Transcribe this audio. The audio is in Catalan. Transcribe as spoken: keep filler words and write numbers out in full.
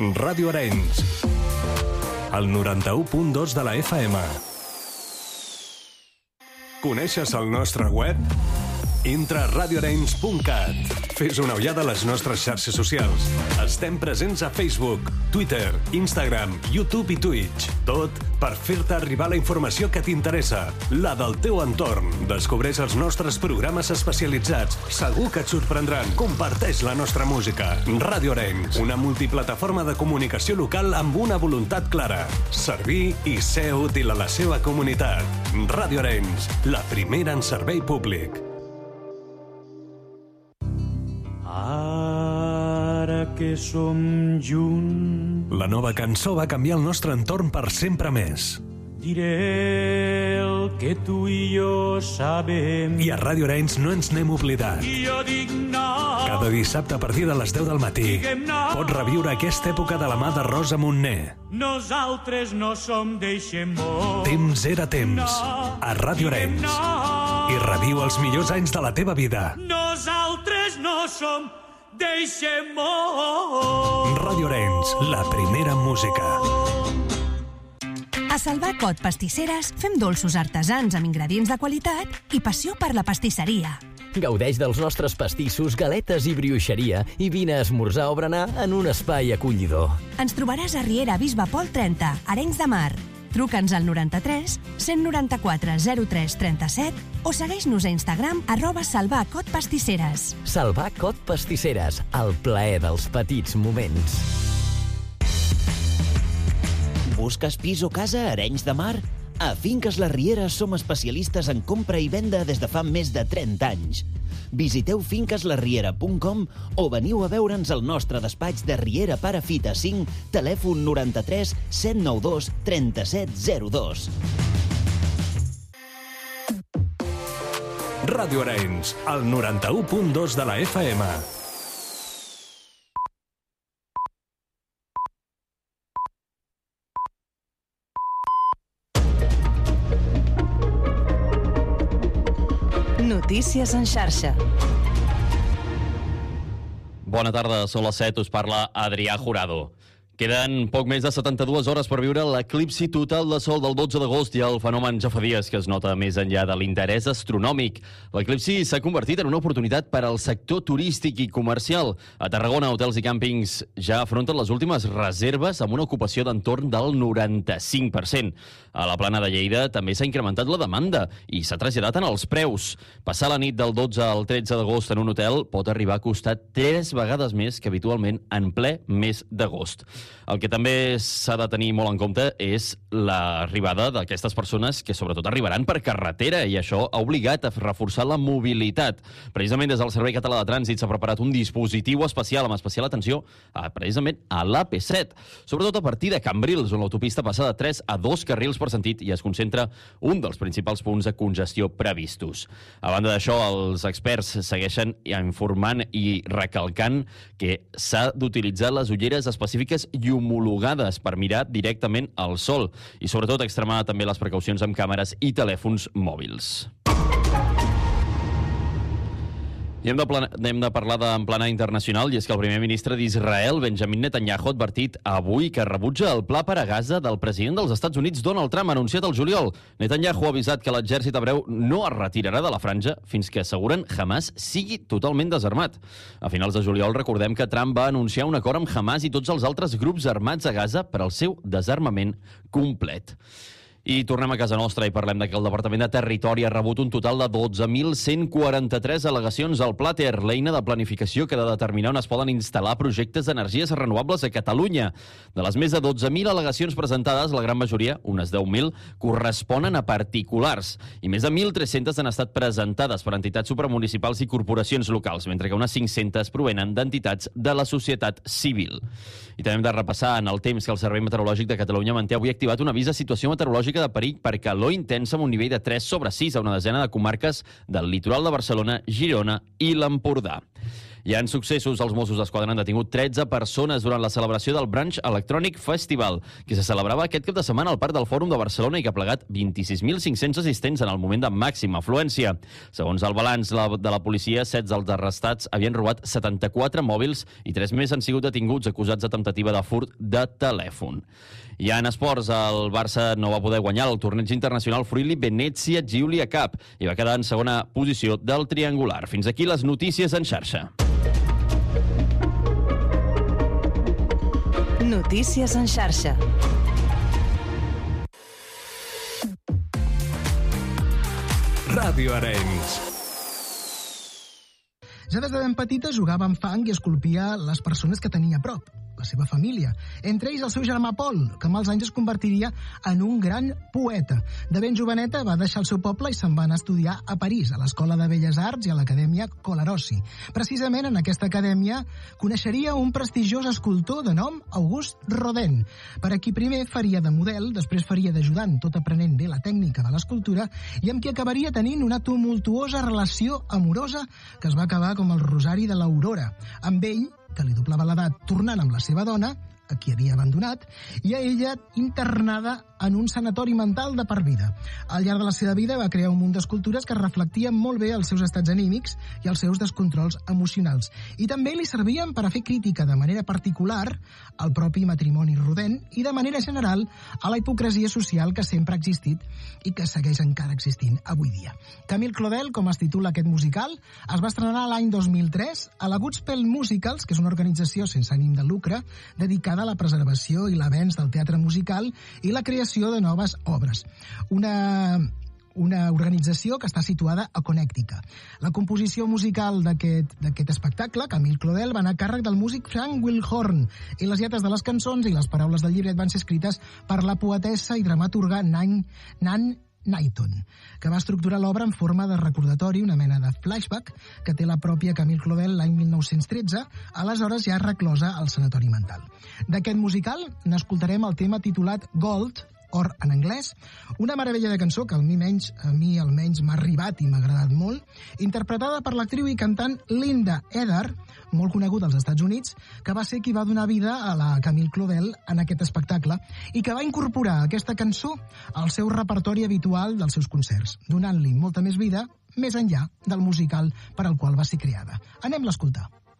Ràdio Arenys, el noranta-u punt dos de la F M. Coneixes el nostre web? Entra a radio arenys punt cat. Fes una ullada a les nostres xarxes socials. Estem presents a Facebook, Twitter, Instagram, YouTube i Twitch. Tot per fer-te arribar la informació que t'interessa, la del teu entorn. Descobreix els nostres programes especialitzats. Segur que et sorprendran. Comparteix la nostra música. Ràdio Arenys, una multiplataforma de comunicació local amb una voluntat clara: servir i ser útil a la seva comunitat. Ràdio Arenys, la primera en servei públic. Ara que som junts, la nova cançó va canviar el nostre entorn per sempre més. diré el que tu i jo sabem. I a Ràdio Arenys no ens n'hem oblidat. I jo dic no. Cada dissabte a partir de les deu del matí pots reviure aquesta època de la mà de Rosa Montner. Nosaltres no som d'eixemó. Temps era temps, a Ràdio Arenys. I reviu els millors anys de la teva vida. Nosaltres no som d'eixemó. Ràdio Arenys, la primera música. A Salvar Cot Pastisseres fem dolços artesans amb ingredients de qualitat i passió per la pastisseria. Gaudeix dels nostres pastissos, galetes i brioixeria i vine a esmorzar o berenar en un espai acollidor. Ens trobaràs a Riera Bisbe Pol trenta, Arenys de Mar. Truca'ns al noranta-tres cent noranta-quatre zero tres trenta-set o segueix-nos a Instagram arroba Salvar Cot Pastisseres. Salvar Cot Pastisseres, el plaer dels petits moments. Busques pis o casa a Arenys de Mar? A Finques La Riera som especialistes en compra i venda des de fa més de trenta anys. Visiteu finques la riera punt com o veniu a veure'ns al nostre despatx de Riera Parafita cinc, telèfon noranta-tres set nou dos trenta-set zero dos. Ràdio Arenys, el noranta-u punt dos de la F M. Notícies en xarxa. Bona tarda, són les set, us parla Adrià Jurado. Queden poc més de setanta-dues hores per viure l'eclipsi total de sol del dotze d'agost i el fenomen ja fa dies que es nota més enllà de l'interès astronòmic. L'eclipsi s'ha convertit en una oportunitat per al sector turístic i comercial. A Tarragona, hotels i càmpings ja afronten les últimes reserves amb una ocupació d'entorn del noranta-cinc per cent. A la Plana de Lleida també s'ha incrementat la demanda i s'ha traslladat en els preus. Passar la nit del dotze al tretze d'agost en un hotel pot arribar a costar tres vegades més que habitualment en ple mes d'agost. El que també s'ha de tenir molt en compte és l'arribada d'aquestes persones que sobretot arribaran per carretera i això ha obligat a reforçar la mobilitat. Precisament des del Servei Català de Trànsit s'ha preparat un dispositiu especial amb especial atenció a, precisament a l'A P set, sobretot a partir de Cambrils, on l'autopista passa de tres a dos carrils per sentit i es concentra un dels principals punts de congestió previstos. A banda d'això, els experts segueixen informant i recalcant que s'ha d'utilitzar les ulleres específiques i homologades per mirar directament al sol i sobretot extremar també les precaucions amb càmeres i telèfons mòbils. I hem de, plan... hem de parlar d'en plana internacional, i és que el primer ministre d'Israel, Benjamin Netanyahu, ha advertit avui que rebutja el pla per a Gaza del president dels Estats Units, Donald Trump, anunciat el juliol. Netanyahu ha avisat que l'exèrcit hebreu no es retirarà de la franja fins que asseguren Hamas sigui totalment desarmat. A finals de juliol recordem que Trump va anunciar un acord amb Hamas i tots els altres grups armats a Gaza per al seu desarmament complet. I tornem a casa nostra i parlem de que el Departament de Territori ha rebut un total de dotze mil cent quaranta-tres al·legacions al Plater, l'eina de planificació que ha de determinar on es poden instal·lar projectes d'energies renovables a Catalunya. De les més de dotze mil al·legacions presentades, la gran majoria, unes deu mil, corresponen a particulars, i més de mil tres-centes han estat presentades per entitats supramunicipals i corporacions locals, mentre que unes cinc-centes provenen d'entitats de la societat civil. I també hem de repassar en el temps que el Servei Meteorològic de Catalunya manté avui activat un avís de situació meteorològica de perill per calor intensa amb un nivell de tres sobre sis a una desena de comarques del litoral de Barcelona, Girona i l'Empordà. I en successos, els Mossos d'Esquadra han detingut tretze persones durant la celebració del Brunch Electronic Festival, que se celebrava aquest cap de setmana al Parc del Fòrum de Barcelona i que ha plegat vint-i-sis mil cinc-cents assistents en el moment de màxima afluència. Segons el balanç de la policia, setze dels arrestats havien robat setanta-quatre mòbils i tres més han sigut detinguts acusats de temptativa de furt de telèfon. I en esports, el Barça no va poder guanyar el torneig internacional Friuli Venezia Giulia Cup i va quedar en segona posició del triangular. Fins aquí les notícies en xarxa. Notícies en xarxa. Ràdio Arenys. Ja des de ben petita jugava amb fang i esculpia les persones que tenia a prop, la seva família. Entre ells el seu germà Pol, que amb els anys es convertiria en un gran poeta. De ben joveneta va deixar el seu poble i se'n va anar a estudiar a París, a l'Escola de Belles Arts i a l'Acadèmia Colarossi. Precisament en aquesta acadèmia coneixeria un prestigiós escultor de nom August Rodin, per a qui primer faria de model, després faria d'ajudant, tot aprenent bé la tècnica de l'escultura, i amb qui acabaria tenint una tumultuosa relació amorosa que es va acabar com el rosari de l'Aurora. Amb ell, que li doblava l'edat tornant amb la seva dona, a qui havia abandonat, i a ella internada en un sanatori mental de per vida. Al llarg de la seva vida va crear un munt d'escultures que reflectien molt bé els seus estats anímics i els seus descontrols emocionals. I també li servien per a fer crítica de manera particular al propi matrimoni Rodin i de manera general a la hipocresia social que sempre ha existit i que segueix encara existint avui dia. Camille Claudel, com es titula aquest musical, es va estrenar l'any dos mil tres a la Goodspell Musicals, que és una organització sense ànim de lucre dedicada a la preservació i l'avenç del teatre musical i la creació de noves obres. Una, una organització que està situada a Connecticut. La composició musical d'aquest d'aquest espectacle, Camille Claudel, va anar a càrrec del músic Frank Wilhorn i les lletres de les cançons i les paraules del llibret van ser escrites per la poetessa i dramaturga Nan, Nan Knighton, que va estructurar l'obra en forma de recordatori, una mena de flashback, que té la pròpia Camille Claudel l'any mil nou-cents tretze, aleshores ja reclosa al sanatori mental. D'aquest musical n'escoltarem el tema titulat Gold, or en anglès, una meravella de cançó que a mi, menys, a mi almenys m'ha arribat i m'ha agradat molt, interpretada per l'actriu i cantant Linda Eder, molt coneguda als Estats Units, que va ser qui va donar vida a la Camille Claudel en aquest espectacle i que va incorporar aquesta cançó al seu repertori habitual dels seus concerts, donant-li molta més vida més enllà del musical per al qual va ser creada. Anem-la a escoltar.